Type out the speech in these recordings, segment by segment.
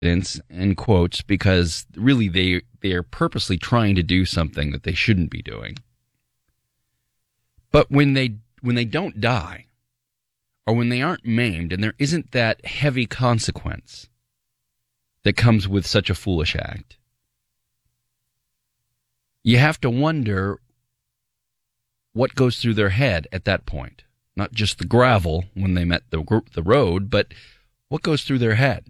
in quotes, because really they are purposely trying to do something that they shouldn't be doing. But when they don't die, or when they aren't maimed, and there isn't that heavy consequence that comes with such a foolish act, you have to wonder what goes through their head at that point. Not just the gravel when they met the road, but what goes through their head.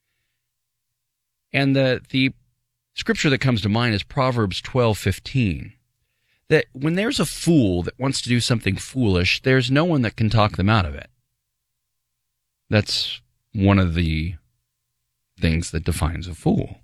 And the scripture that comes to mind is Proverbs 12:15. That when there's a fool that wants to do something foolish, there's no one that can talk them out of it. That's one of the things that defines a fool.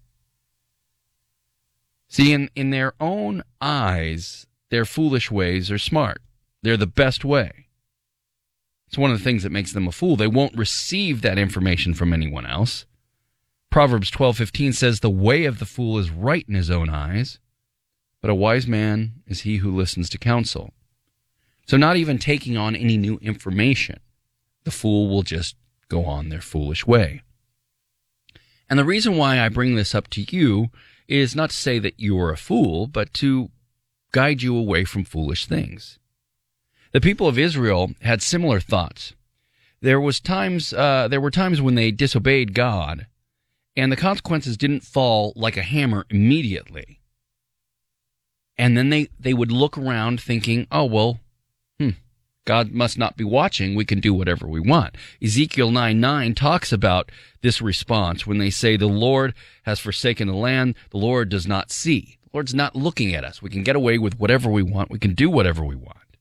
See, in their own eyes, their foolish ways are smart. They're the best way. It's one of the things that makes them a fool. They won't receive that information from anyone else. Proverbs 12:15 says, "The way of the fool is right in his own eyes, but a wise man is he who listens to counsel." So not even taking on any new information, the fool will just go on their foolish way. And the reason why I bring this up to you is not to say that you're a fool, but to guide you away from foolish things. The people of Israel had similar thoughts. There were times when they disobeyed God, and the consequences didn't fall like a hammer immediately. And then they would look around thinking, oh, well, God must not be watching. We can do whatever we want. Ezekiel 9:9 talks about this response when they say, "The Lord has forsaken the land. The Lord does not see." The Lord's not looking at us. We can get away with whatever we want. We can do whatever we want.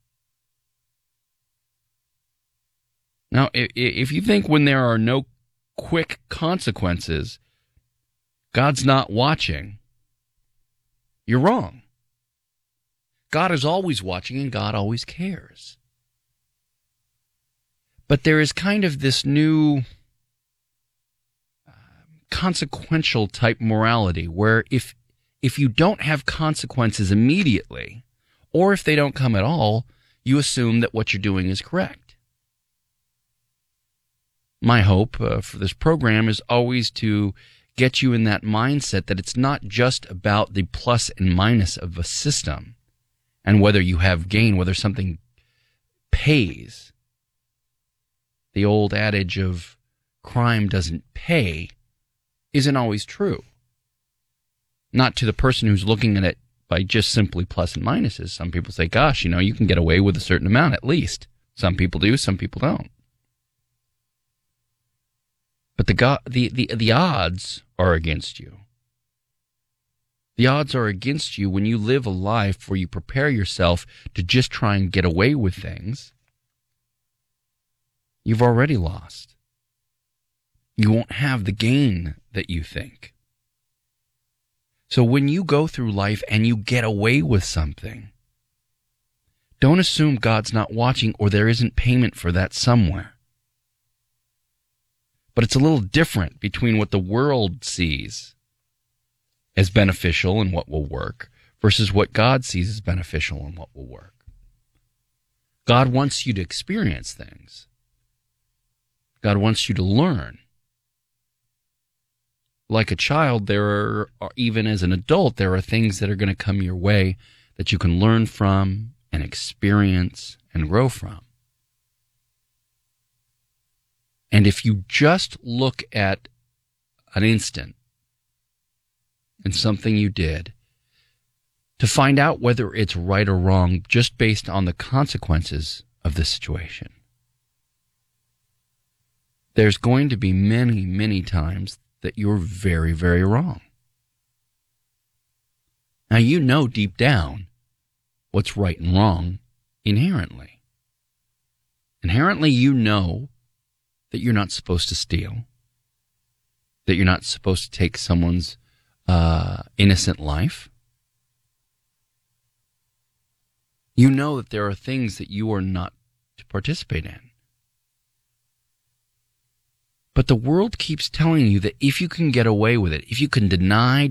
Now, if you think when there are no quick consequences, God's not watching, you're wrong. God is always watching, and God always cares. But there is kind of this new consequential type morality where if you don't have consequences immediately, or if they don't come at all, you assume that what you're doing is correct. My hope for this program is always to get you in that mindset that it's not just about the plus and minus of a system and whether you have gain, whether something pays. The old adage of crime doesn't pay isn't always true. Not to the person who's looking at it by just simply plus and minuses. Some people say, gosh, you can get away with a certain amount at least. Some people do, some people don't. But the odds are against you. The odds are against you when you live a life where you prepare yourself to just try and get away with things. You've already lost. You won't have the gain that you think. So when you go through life and you get away with something, don't assume God's not watching or there isn't payment for that somewhere. But it's a little different between what the world sees as beneficial and what will work versus what God sees as beneficial and what will work. God wants you to experience things. God wants you to learn. Like a child, even as an adult, there are things that are going to come your way that you can learn from and experience and grow from. And if you just look at an instant and something you did to find out whether it's right or wrong just based on the consequences of the situation, there's going to be many, many times that you're very, very wrong. Now, you know deep down what's right and wrong inherently. Inherently, you know that you're not supposed to steal, that you're not supposed to take someone's innocent life. You know that there are things that you are not to participate in. But the world keeps telling you that if you can get away with it, if you can deny,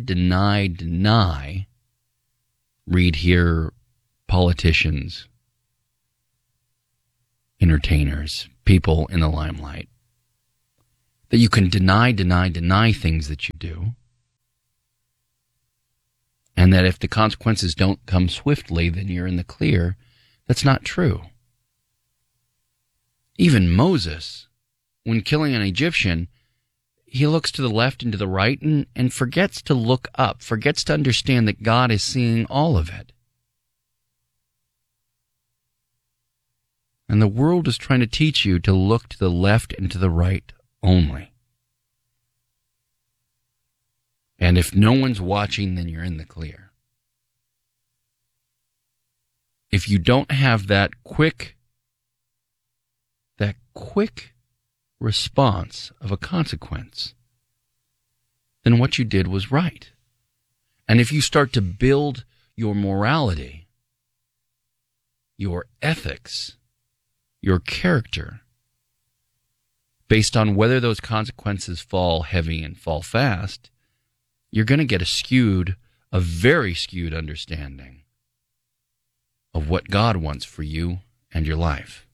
read here politicians, entertainers, people in the limelight, that you can deny things that you do, and that if the consequences don't come swiftly, then you're in the clear. That's not true. Even Moses, when killing an Egyptian, he looks to the left and to the right and forgets to look up, forgets to understand that God is seeing all of it. And the world is trying to teach you to look to the left and to the right only. And if no one's watching, then you're in the clear. If you don't have that quick response of a consequence, then what you did was right. And if you start to build your morality, your ethics, your character, based on whether those consequences fall heavy and fall fast, you're going to get a very skewed understanding of what God wants for you and your life.